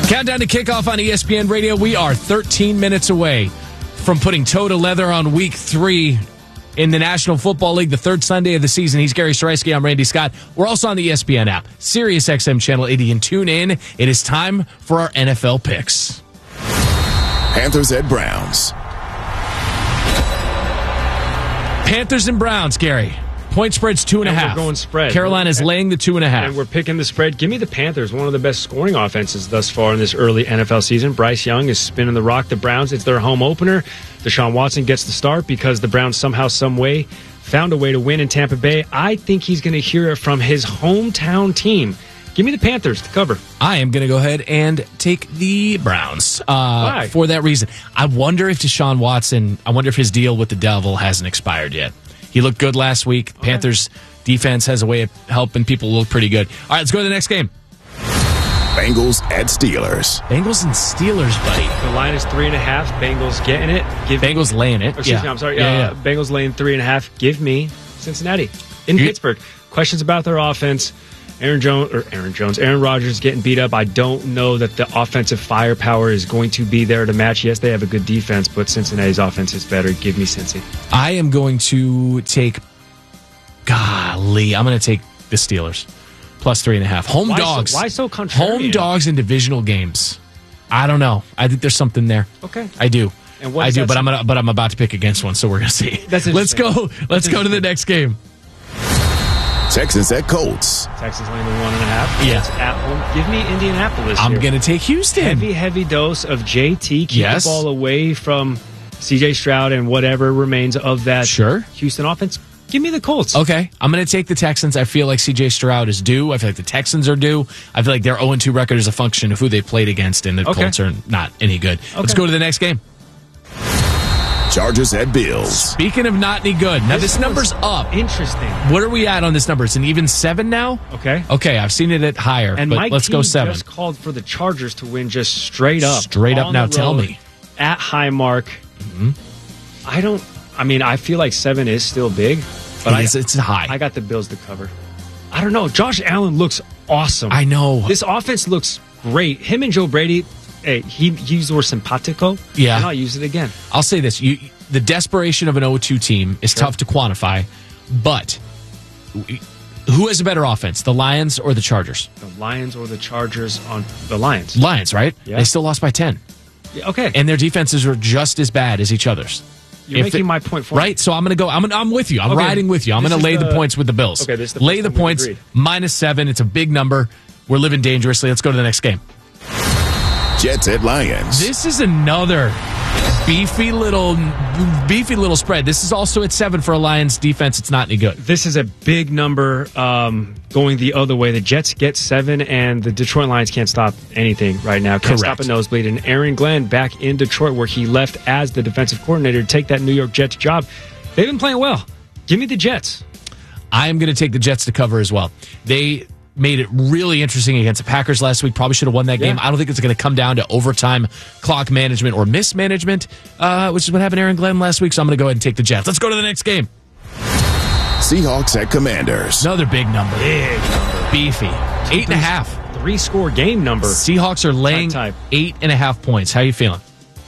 Countdown to kickoff on ESPN Radio. We are 13 minutes away from putting toe to leather on week 3 in the National Football League, the third Sunday of the season. He's Gary Sarajski. I'm Randy Scott. We're also on the ESPN app, Sirius XM Channel 80, and tune in. It is time for our NFL picks. Panthers at Browns. Panthers and Browns, Gary. Point spread's 2.5. We're going spread. Carolina's laying the 2.5. And we're picking the spread. Give me the Panthers, one of the best scoring offenses thus far in this early NFL season. Bryce Young is spinning the rock. The Browns, it's their home opener. Deshaun Watson gets the start because the Browns somehow, some way, found a way to win in Tampa Bay. I think he's going to hear it from his hometown team. Give me the Panthers to cover. I am going to go ahead and take the Browns Why? For that reason. I wonder if Deshaun Watson, his deal with the Devil hasn't expired yet. He looked good last week. Okay. Panthers defense has a way of helping people look pretty good. All right, let's go to the next game. Bengals at Steelers. Bengals and Steelers, buddy. The line is 3.5. Bengals getting it. Bengals laying it. Excuse me, I'm sorry. Bengals laying 3.5. Give me Cincinnati in Pittsburgh. Questions about their offense. Aaron Rodgers getting beat up. I don't know that the offensive firepower is going to be there to match. Yes, they have a good defense, but Cincinnati's offense is better. Give me Cincy. I am going to take... I'm going to take the Steelers. Plus 3.5. Home dogs. Why so contrarian? Home dogs in divisional games. I don't know. I think there's something there. Okay. I do. And what I do, but I'm about to pick against one, so we're going to see. Let's go. Let's go to the next game. Texans at Colts. Texans laying the 1.5. Yeah. It's at home. Give me Indianapolis. I'm going to take Houston. Heavy dose of JT. Keep the ball away from CJ Stroud and whatever remains of that Houston offense. Give me the Colts. Okay. I'm going to take the Texans. I feel like CJ Stroud is due. I feel like the Texans are due. I feel like their 0-2 record is a function of who they played against, and the Colts are not any good. Okay. Let's go to the next game. Chargers at Bills. Speaking of not any good, now this number's up. Interesting. What are we at on this number? It's an even 7 now? Okay. Okay, I've seen it at higher, and but let's go 7. Just called for the Chargers to win just straight up. Straight up now, tell me. At Highmark. Mm-hmm. I feel like 7 is still big, but it's high. I got the Bills to cover. I don't know. Josh Allen looks awesome. I know. This offense looks great. Him and Joe Brady... Hey, he used the word simpatico. Yeah. And I'll use it again. I'll say this. The desperation of an 0-2 team is tough to quantify, but who has a better offense, the Lions or the Chargers? The Lions or the Chargers on the Lions. Lions, right? Yeah. They still lost by 10. Yeah, okay. And their defenses are just as bad as each other's. You're making my point for me. Right? So I'm going to go. I'm with you. I'm riding with you. I'm going to lay the points with the Bills. Okay, this is the lay the points. -7. It's a big number. We're living dangerously. Let's go to the next game. Jets at Lions. This is another beefy little spread. This is also at 7 for a Lions defense. It's not any good. This is a big number going the other way. The Jets get 7, and the Detroit Lions can't stop anything right now. Can't stop a nosebleed. And Aaron Glenn back in Detroit, where he left as the defensive coordinator to take that New York Jets job. They've been playing well. Give me the Jets. I am going to take the Jets to cover as well. They made it really interesting against the Packers last week. Probably should have won that game. I don't think it's going to come down to overtime clock management or mismanagement, which is what happened to Aaron Glenn last week. So I'm going to go ahead and take the Jets. Let's go to the next game. Seahawks at Commanders. Another big number. Beefy. 8.5. 3-score game number. Seahawks are laying 8.5 points. How are you feeling?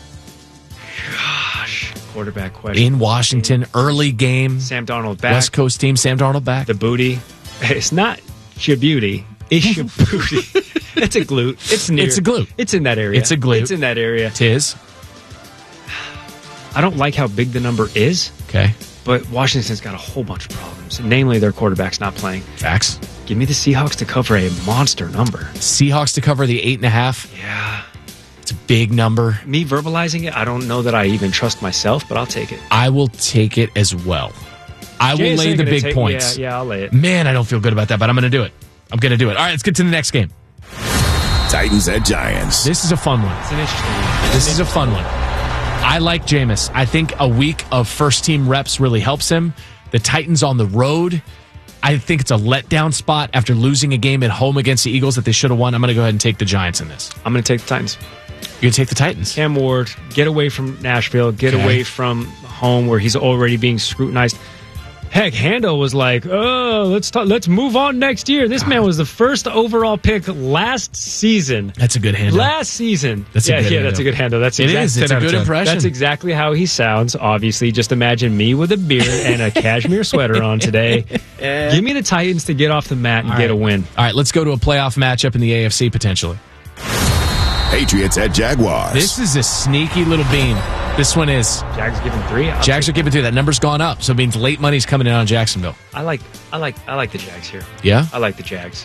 Gosh. Quarterback question. In Washington, early game. Sam Darnold back. West Coast team, Sam Darnold back. The booty. It's not Shabuti. It's Shabuti. It's a glute. It's a glute. It's in that area. It's a glute. It's in that area. Tis. I don't like how big the number is. Okay. But Washington's got a whole bunch of problems. Namely, their quarterback's not playing. Facts. Give me the Seahawks to cover a monster number. Seahawks to cover the 8.5. Yeah. It's a big number. Me verbalizing it, I don't know that I even trust myself, but I'll take it. I will take it as well. I will lay the big points. Yeah, I'll lay it. Man, I don't feel good about that, but I'm going to do it. I'm going to do it. All right, let's get to the next game. Titans at Giants. This is a fun one. It's an interesting one. This is a fun one. I like Jameis. I think a week of first-team reps really helps him. The Titans on the road, I think it's a letdown spot after losing a game at home against the Eagles that they should have won. I'm going to go ahead and take the Giants in this. I'm going to take the Titans. You're going to take the Titans. Cam Ward, get away from Nashville, get away from home where he's already being scrutinized. Heck, Hando was like, "Oh, let's move on next year." This man was the first overall pick last season. That's a good Hando. Last season. That's a good Hando. That's a good Hando. That's it is. It's a good impression. That's exactly how he sounds. Obviously, just imagine me with a beard and a cashmere sweater on today. Give me the Titans to get off the mat and get a win. All right, let's go to a playoff matchup in the AFC potentially. Patriots at Jaguars. This is a sneaky little bean. This one is. Jags giving 3. Jags are giving 3. That number's gone up, so it means late money's coming in on Jacksonville. I like the Jags here. Yeah? I like the Jags.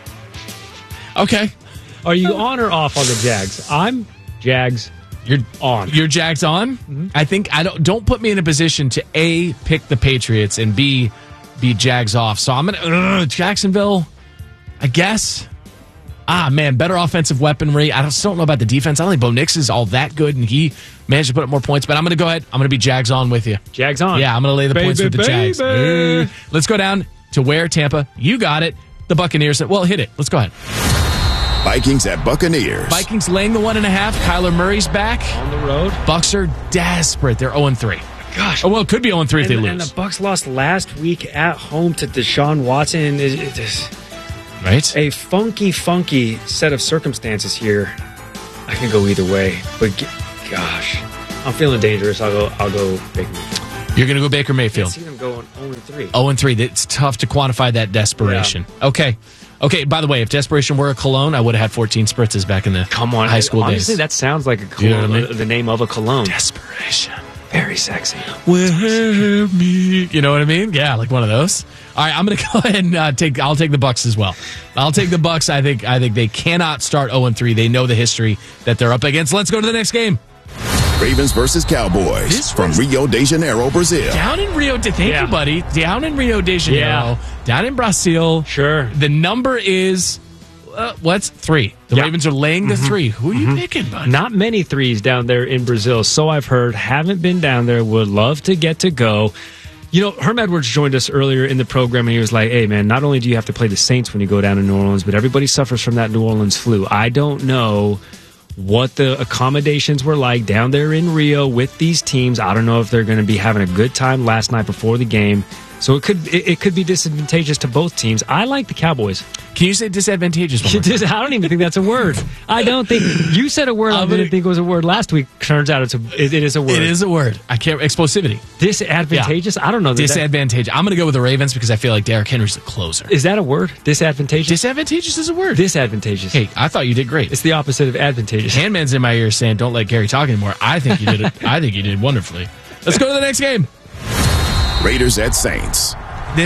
Okay. Are you on or off on the Jags? I'm Jags. You're on. You're Jags on? Mm-hmm. I think don't put me in a position to A, pick the Patriots, and B, be Jags off. So I'm gonna Jacksonville, I guess. Man, better offensive weaponry. I still don't know about the defense. I don't think Bo Nix is all that good, and he managed to put up more points. But I'm going to go ahead. I'm going to be Jags on with you. Jags on. Yeah, I'm going to lay the points with the Jags. Let's go down to where, Tampa? You got it. The Buccaneers. Well, hit it. Let's go ahead. Vikings at Buccaneers. Vikings laying the 1.5. Kyler Murray's back. On the road. Bucs are desperate. They're 0-3. Gosh. Oh, well, it could be 0-3 if they lose. And the Bucs lost last week at home to Deshaun Watson. Right? A funky set of circumstances here. I can go either way, but gosh, I'm feeling dangerous. I'll go Baker Mayfield. You're going to go Baker Mayfield. I see them going 0-3. 0-3. It's tough to quantify that desperation. Yeah. Okay. By the way, if desperation were a cologne, I would have had 14 spritzes back in the high school days. Honestly, that sounds like a cologne. You know what I mean? The name of a cologne. Desperation. Very sexy. Wear me. You know what I mean? Yeah, like one of those. All right, I'm going to go ahead and I'll take the Bucs as well. I'll take the Bucs. I think they cannot start 0-3. They know the history that they're up against. Let's go to the next game. Ravens versus Cowboys from Rio de Janeiro, Brazil. Down in Rio de Thank you, buddy. Down in Rio de Janeiro. Down in Brazil. Sure. The number is what's 3? The Ravens are laying the 3. Who are you picking, buddy? Not many 3s down there in Brazil, so I've heard. Haven't been down there. Would love to get to go. You know, Herm Edwards joined us earlier in the program, and he was like, hey, man, not only do you have to play the Saints when you go down to New Orleans, but everybody suffers from that New Orleans flu. I don't know what the accommodations were like down there in Rio with these teams. I don't know if they're going to be having a good time last night before the game. So it could be disadvantageous to both teams. I like the Cowboys. Can you say disadvantageous? I don't even think that's a word. I don't think you said a word. I didn't think it was a word last week. Turns out it is a word. It is a word. I can't. Explosivity. Disadvantageous. Yeah. I don't know. Disadvantageous. I'm going to go with the Ravens because I feel like Derrick Henry's the closer. Is that a word? Disadvantageous. Disadvantageous is a word. Disadvantageous. Hey, I thought you did great. It's the opposite of advantageous. Handman's in my ear saying, "Don't let Gary talk anymore." I think you did it. I think you did wonderfully. Let's go to the next game. Raiders at Saints.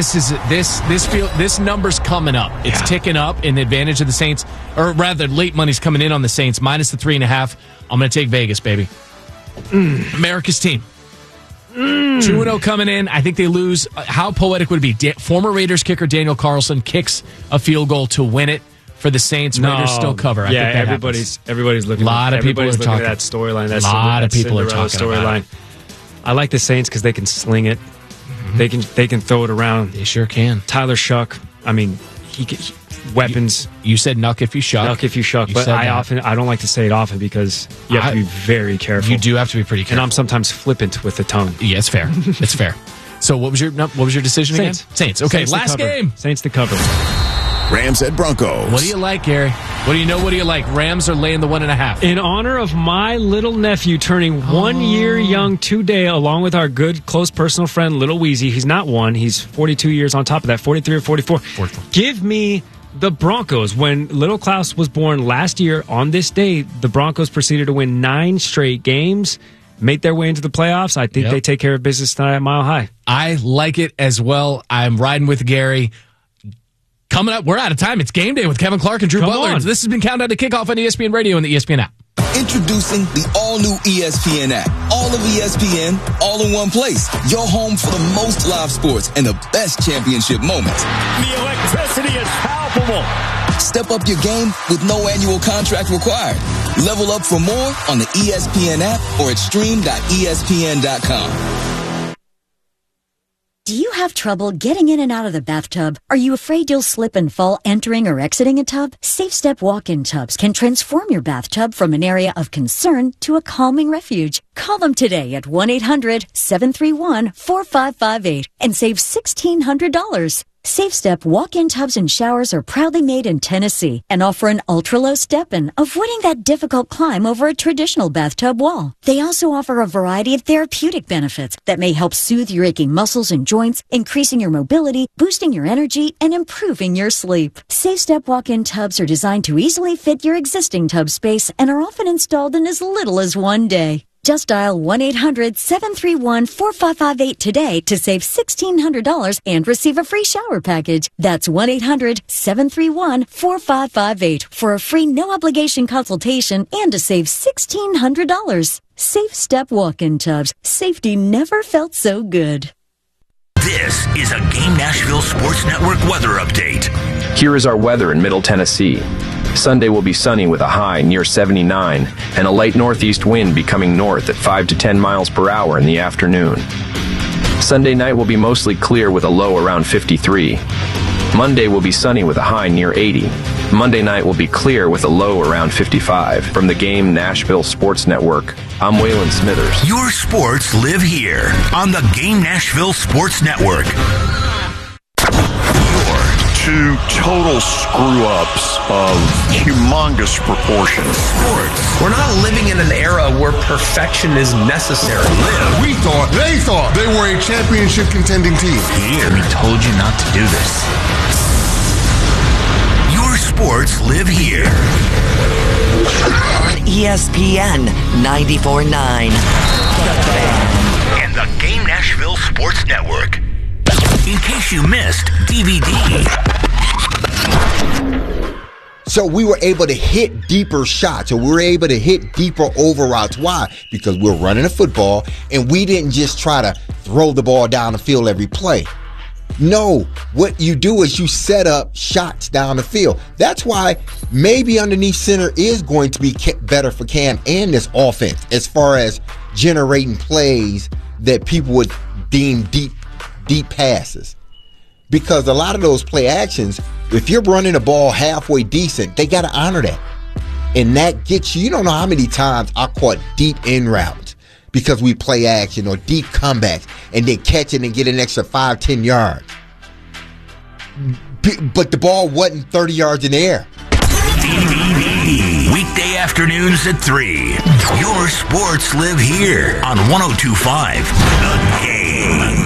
This number's coming up. It's ticking up in the advantage of the Saints, or rather, late money's coming in on the Saints. Minus the 3.5. I'm going to take Vegas, baby. America's team. 2-0 coming in. I think they lose. How poetic would it be? Former Raiders kicker Daniel Carlson kicks a field goal to win it for the Saints. Raiders still cover. I think that everybody's looking. A lot of people are talking at that storyline. A lot of people are talking storyline. I like the Saints because they can sling it. They can throw it around. They sure can. Tyler Shuck. I mean, he weapons. You said nuck if you shuck. Nuck if you shuck. But I don't like to say it often because you have to be very careful. You do have to be pretty careful. And I'm sometimes flippant with the tongue. Yeah, it's fair. It's fair. So what was your decision Saints. again? Saints. Okay, Saints last game. Saints to cover. Rams at Broncos. What do you like, Gary? What do you know? What do you like? Rams are laying the 1.5. In honor of my little nephew turning 1 year young today, along with our good, close personal friend, Little Weezy. He's not 1. He's 42 years on top of that, 43 or 44. Give me the Broncos. When Little Klaus was born last year on this day, the Broncos proceeded to win 9 straight games, make their way into the playoffs. I think they take care of business tonight at Mile High. I like it as well. I'm riding with Gary. Coming up, we're out of time. It's game day with Kevin Clark and Drew Butler. This has been Countdown to Kickoff on ESPN Radio and the ESPN app. Introducing the all-new ESPN app. All of ESPN, all in one place. Your home for the most live sports and the best championship moments. The electricity is palpable. Step up your game with no annual contract required. Level up for more on the ESPN app or at stream.espn.com. Do you have trouble getting in and out of the bathtub? Are you afraid you'll slip and fall entering or exiting a tub? Safe Step walk-in tubs can transform your bathtub from an area of concern to a calming refuge. Call them today at 1-800-731-4558 and save $1,600. Safe Step walk-in tubs and showers are proudly made in Tennessee and offer an ultra-low step-in, avoiding that difficult climb over a traditional bathtub wall. They also offer a variety of therapeutic benefits that may help soothe your aching muscles and joints, increasing your mobility, boosting your energy, and improving your sleep. Safe Step walk-in tubs are designed to easily fit your existing tub space and are often installed in as little as one day. Just dial 1-800-731-4558 today to save $1,600 and receive a free shower package. That's 1-800-731-4558 for a free no-obligation consultation and to save $1,600. Safe Step walk-in tubs. Safety never felt so good. This is a Game Nashville Sports Network weather update. Here is our weather in Middle Tennessee. Sunday will be sunny with a high near 79 and a light northeast wind becoming north at 5 to 10 miles per hour in the afternoon. Sunday night will be mostly clear with a low around 53. Monday will be sunny with a high near 80. Monday night will be clear with a low around 55. From the Game Nashville Sports Network, I'm Waylon Smithers. Your sports live here on the Game Nashville Sports Network. Two total screw-ups of humongous proportions. Sports. We're not living in an era where perfection is necessary. They thought they were a championship contending team. Here, we told you not to do this. Your sports live here. On ESPN 94.9. And the Game Nashville Sports Network. In case you missed DVD. So we were able to hit deeper shots, or we were able to hit deeper over routes. Why? Because we're running a football, and we didn't just try to throw the ball down the field every play. No, what you do is you set up shots down the field. That's why maybe underneath center is going to be better for Cam and this offense as far as generating plays that people would deem deep passes. Because a lot of those play actions, if you're running a ball halfway decent, they got to honor that. And that gets you don't know how many times I caught deep in routes because we play action or deep comebacks and then catch it and get an extra 5-10 yards. But the ball wasn't 30 yards in the air. DVD. Weekday afternoons at 3. Your sports live here on 102.5 The Game.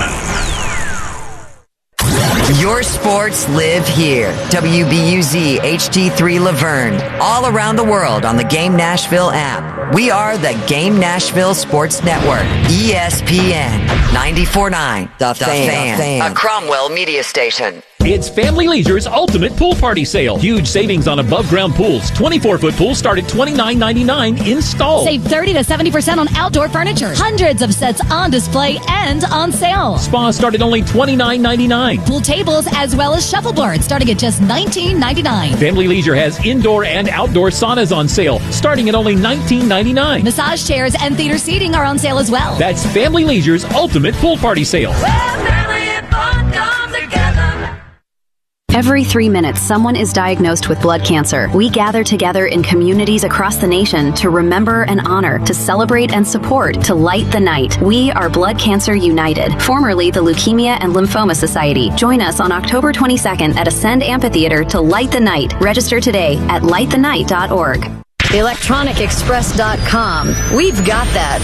Your sports live here. WBUZ HD3 Laverne. All around the world on the Game Nashville app. We are the Game Nashville Sports Network. ESPN 94.9. The Fan. A Cromwell media station. It's Family Leisure's ultimate pool party sale. Huge savings on above-ground pools. 24-foot pools start at $29.99 installed. Save 30 to 70% on outdoor furniture. Hundreds of sets on display and on sale. Spas start at only $29.99. Pool tables as well as shuffleboards starting at just $19.99. Family Leisure has indoor and outdoor saunas on sale starting at only $19.99. Massage chairs and theater seating are on sale as well. That's Family Leisure's ultimate pool party sale. Every 3 minutes, someone is diagnosed with blood cancer. We gather together in communities across the nation to remember and honor, to celebrate and support, to light the night. We are Blood Cancer United, formerly the Leukemia and Lymphoma Society. Join us on October 22nd at Ascend Amphitheater to light the night. Register today at lightthenight.org. ElectronicExpress.com. We've got that.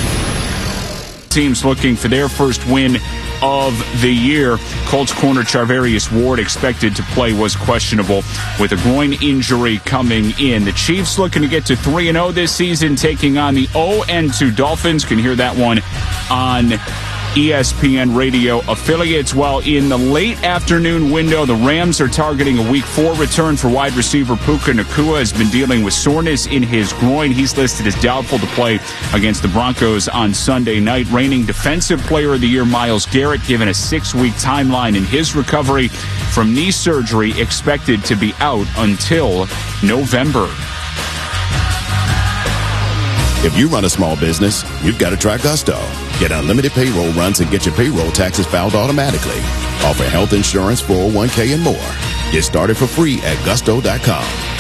Teams looking for their first win of the year. Colts corner Charvarius Ward, expected to play, was questionable with a groin injury coming in. The Chiefs looking to get to 3-0 this season, taking on the 0-2 Dolphins. Can hear that one on ESPN radio affiliates. While in the late afternoon window, the Rams are targeting a Week 4 return for wide receiver Puka Nacua. Has been dealing with soreness in his groin. He's listed as doubtful to play against the Broncos on Sunday night. Reigning Defensive Player of the Year Myles Garrett given a 6-week timeline in his recovery from knee surgery, expected to be out until November. If you run a small business, you've got to try Gusto. Get unlimited payroll runs and get your payroll taxes filed automatically. Offer health insurance, 401k, and more. Get started for free at gusto.com.